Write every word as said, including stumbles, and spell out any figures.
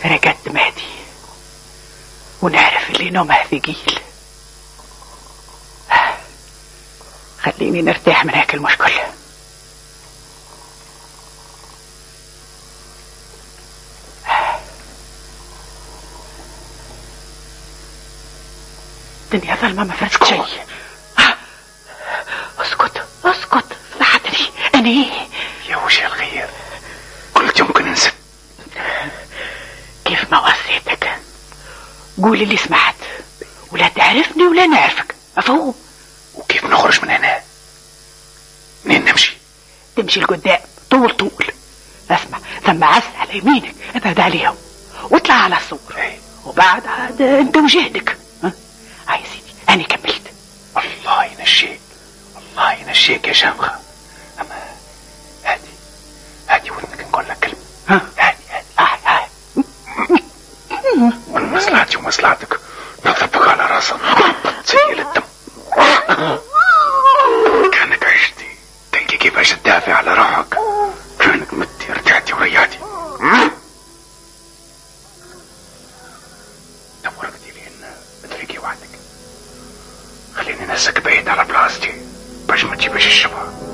رقدت مهدي ونعرف اللي نومه ثقيل. خليني نرتاح من هيك المشكل. الدنيا ظلمة ما فرست شيء. اسكت اسكت صحتني اني يا وش الخير؟ قلت يمكن انسى. كيف ما وصيتك قول اللي سمعت ولا تعرفني ولا نعرفك. مفهوم؟ وكيف نخرج من هنا؟ منين نمشي؟ تمشي لقدام طول طول. اسمع ثم عس على يمينك ابعد عليهم واطلع على السور. ايه. وبعد عاد انت وجهدك. ها هاي سيدي انا كملت. الله ينشيك الله ينشيك يا شامخة. اما هادي هادي ودنك نقول لك كلمة. ها هادي هادي هاي هاي من مصلحتي ومصلحتك نضربك على راسك تسيل الدم. كانك عشتي تلقي كيفاش تدافع على روحك. كانك متي رجعتي وريعتي. دورتي لين تفيقي وحدك. خليني نسك بعيد على بلاصتي باش ما تجيبش الشبه.